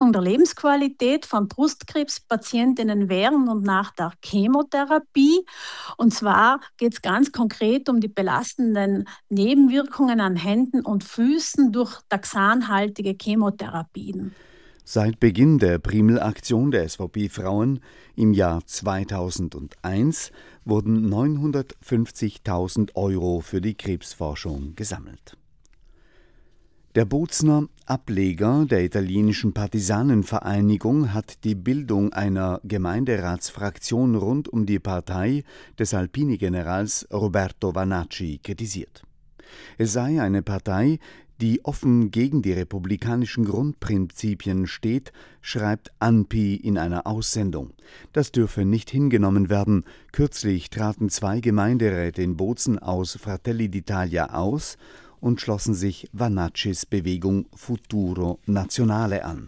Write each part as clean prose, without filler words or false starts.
Verbesserung der Lebensqualität von Brustkrebspatientinnen während und nach der Chemotherapie. Und zwar geht es ganz konkret um die belastenden Nebenwirkungen an Händen und Füßen durch taxanhaltige Chemotherapien. Seit Beginn der Primel-Aktion der SVP Frauen im Jahr 2001 wurden 950.000 € für die Krebsforschung gesammelt. Der Bozner Ableger der italienischen Partisanenvereinigung hat die Bildung einer Gemeinderatsfraktion rund um die Partei des Alpini-Generals Roberto Vannacci kritisiert. Es sei eine Partei, die offen gegen die republikanischen Grundprinzipien steht, schreibt ANPI in einer Aussendung. Das dürfe nicht hingenommen werden. Kürzlich traten 2 Gemeinderäte in Bozen aus Fratelli d'Italia aus und schlossen sich Vannaccis Bewegung Futuro Nazionale an.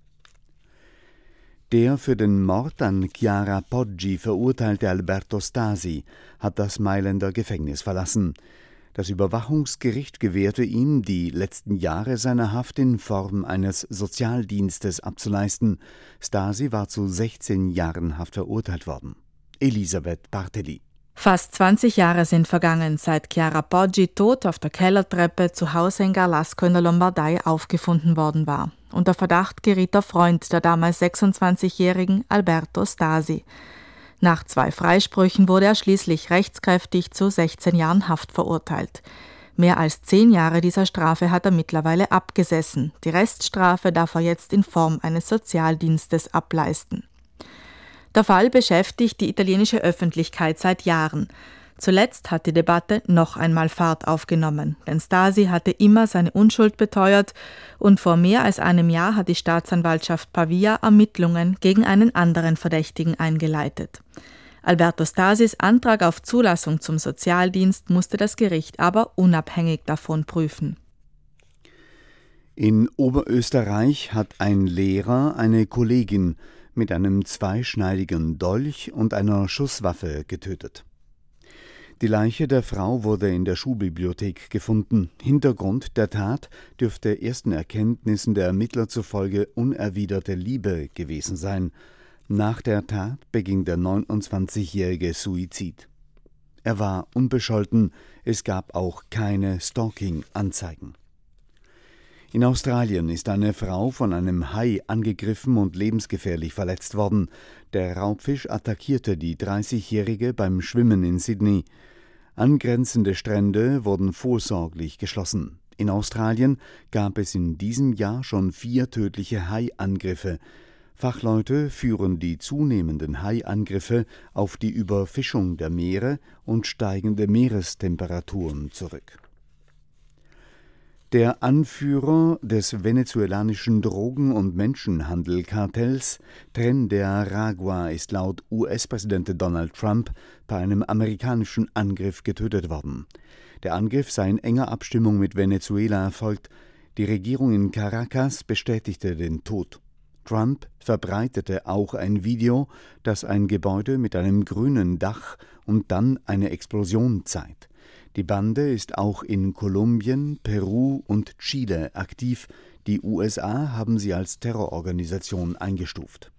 Der für den Mord an Chiara Poggi verurteilte Alberto Stasi hat das Mailänder Gefängnis verlassen. Das Überwachungsgericht gewährte ihm die letzten Jahre seiner Haft in Form eines Sozialdienstes abzuleisten. Stasi war zu 16 Jahren Haft verurteilt worden. Elisabeth Barteli. Fast 20 Jahre sind vergangen, seit Chiara Poggi tot auf der Kellertreppe zu Hause in Garlasco in der Lombardei aufgefunden worden war. Unter Verdacht geriet der Freund der damals 26-jährigen Alberto Stasi. Nach 2 Freisprüchen wurde er schließlich rechtskräftig zu 16 Jahren Haft verurteilt. Mehr als 10 Jahre dieser Strafe hat er mittlerweile abgesessen. Die Reststrafe darf er jetzt in Form eines Sozialdienstes ableisten. Der Fall beschäftigt die italienische Öffentlichkeit seit Jahren. Zuletzt hat die Debatte noch einmal Fahrt aufgenommen, denn Stasi hatte immer seine Unschuld beteuert und vor mehr als einem Jahr hat die Staatsanwaltschaft Pavia Ermittlungen gegen einen anderen Verdächtigen eingeleitet. Alberto Stasis Antrag auf Zulassung zum Sozialdienst musste das Gericht aber unabhängig davon prüfen. In Oberösterreich hat ein Lehrer eine Kollegin mit einem zweischneidigen Dolch und einer Schusswaffe getötet. Die Leiche der Frau wurde in der Schulbibliothek gefunden. Hintergrund der Tat dürfte ersten Erkenntnissen der Ermittler zufolge unerwiderte Liebe gewesen sein. Nach der Tat beging der 29-Jährige Suizid. Er war unbescholten, es gab auch keine Stalking-Anzeigen. In Australien ist eine Frau von einem Hai angegriffen und lebensgefährlich verletzt worden. Der Raubfisch attackierte die 30-Jährige beim Schwimmen in Sydney. Angrenzende Strände wurden vorsorglich geschlossen. In Australien gab es in diesem Jahr schon 4 tödliche Haiangriffe. Fachleute führen die zunehmenden Haiangriffe auf die Überfischung der Meere und steigende Meerestemperaturen zurück. Der Anführer des venezuelanischen Drogen- und Menschenhandelkartells, Tren de Aragua, ist laut US-Präsident Donald Trump bei einem amerikanischen Angriff getötet worden. Der Angriff sei in enger Abstimmung mit Venezuela erfolgt. Die Regierung in Caracas bestätigte den Tod. Trump verbreitete auch ein Video, das ein Gebäude mit einem grünen Dach und dann eine Explosion zeigt. Die Bande ist auch in Kolumbien, Peru und Chile aktiv. Die USA haben sie als Terrororganisation eingestuft.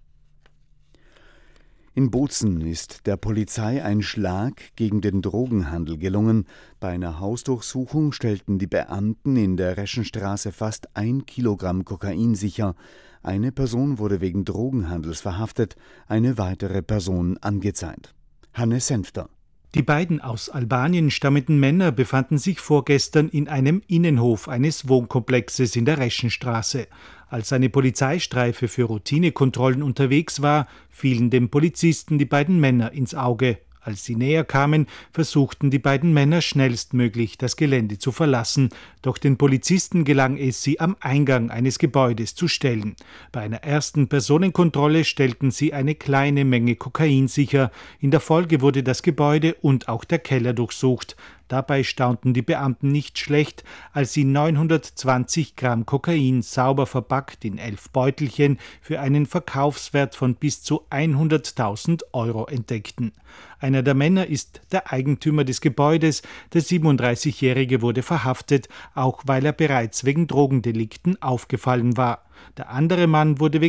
In Bozen ist der Polizei ein Schlag gegen den Drogenhandel gelungen. Bei einer Hausdurchsuchung stellten die Beamten in der Reschenstraße fast 1 Kilogramm Kokain sicher. Eine Person wurde wegen Drogenhandels verhaftet, eine weitere Person angezeigt. Hannes Senfter. Die beiden aus Albanien stammenden Männer befanden sich vorgestern in einem Innenhof eines Wohnkomplexes in der Reschenstraße. Als eine Polizeistreife für Routinekontrollen unterwegs war, fielen dem Polizisten die beiden Männer ins Auge. Als sie näher kamen, versuchten die beiden Männer schnellstmöglich das Gelände zu verlassen, doch den Polizisten gelang es, sie am Eingang eines Gebäudes zu stellen. Bei einer ersten Personenkontrolle stellten sie eine kleine Menge Kokain sicher. In der Folge wurde das Gebäude und auch der Keller durchsucht. Dabei staunten die Beamten nicht schlecht, als sie 920 Gramm Kokain sauber verpackt in 11 Beutelchen für einen Verkaufswert von bis zu 100.000 € entdeckten. Einer der Männer ist der Eigentümer des Gebäudes. Der 37-Jährige wurde verhaftet, auch weil er bereits wegen Drogendelikten aufgefallen war. Der andere Mann wurde wegen